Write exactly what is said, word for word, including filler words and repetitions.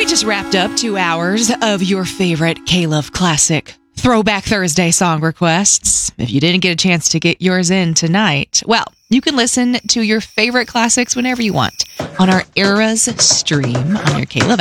just wrapped up two hours of your favorite K-Love classic Throwback Thursday song requests. If you didn't get a chance to get yours in tonight, well, you can listen to your favorite classics whenever you want on our Eras stream on your K-Love